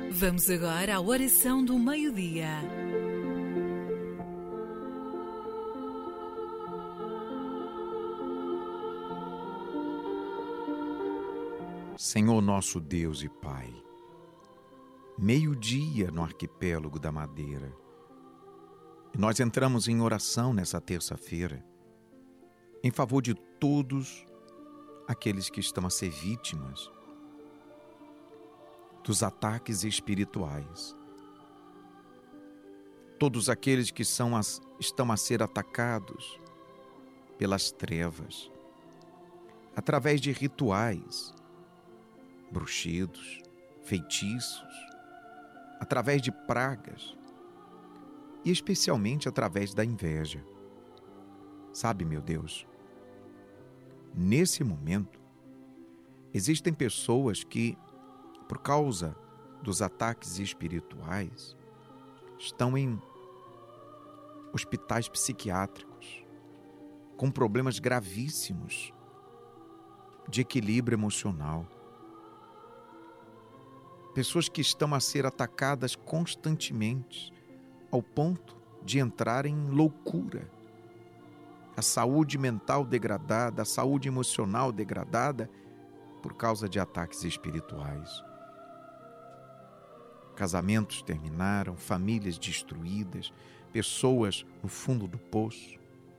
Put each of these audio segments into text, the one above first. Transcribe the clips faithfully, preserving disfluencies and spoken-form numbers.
Vamos agora à oração do meio-dia. Senhor nosso Deus e Pai, meio-dia no arquipélago da Madeira, e nós entramos em oração nessa terça-feira, em favor de todos aqueles que estão a ser vítimas dos ataques espirituais, todos aqueles que são as, estão a ser atacados pelas trevas, através de rituais, bruxedos, feitiços, através de pragas e especialmente através da inveja. Sabe, meu Deus, nesse momento, existem pessoas que, por causa dos ataques espirituais, estão em hospitais psiquiátricos, com problemas gravíssimos de equilíbrio emocional. Pessoas que estão a ser atacadas constantemente, ao ponto de entrar em loucura. A saúde mental degradada, a saúde emocional degradada por causa de ataques espirituais. Casamentos terminaram, famílias destruídas, pessoas no fundo do poço.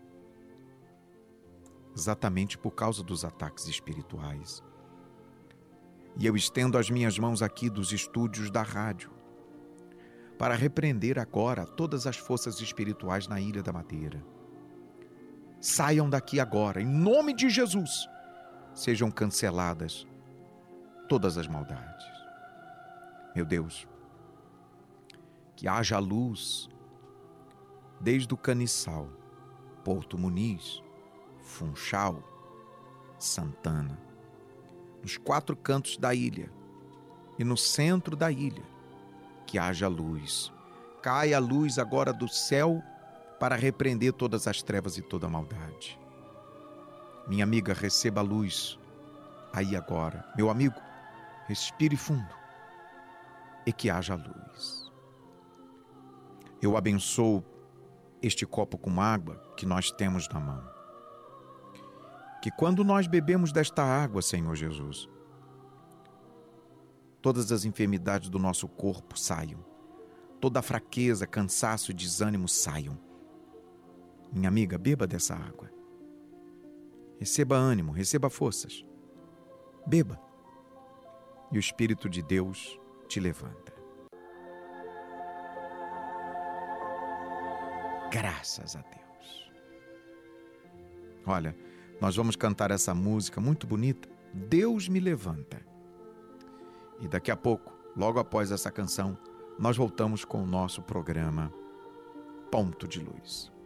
Exatamente por causa dos ataques espirituais. E eu estendo as minhas mãos aqui dos estúdios da rádio para repreender agora todas as forças espirituais na Ilha da Madeira. Saiam daqui agora, em nome de Jesus. Sejam canceladas todas as maldades. Meu Deus, que haja luz desde o Caniçal, Porto Muniz, Funchal, Santana, nos quatro cantos da ilha e no centro da ilha, que haja luz. Caia a luz agora do céu para repreender todas as trevas e toda a maldade. Minha amiga, receba a luz aí agora. Meu amigo, respire fundo e que haja luz. Eu abençoo este copo com água que nós temos na mão. Que quando nós bebemos desta água, Senhor Jesus, todas as enfermidades do nosso corpo saiam, toda a fraqueza, cansaço e desânimo saiam. Minha amiga, beba dessa água. Receba ânimo, receba forças. Beba. E o Espírito de Deus te levanta. Graças a Deus. Olha, nós vamos cantar essa música muito bonita, Deus me levanta. E daqui a pouco, logo após essa canção, nós voltamos com o nosso programa Ponto de Luz.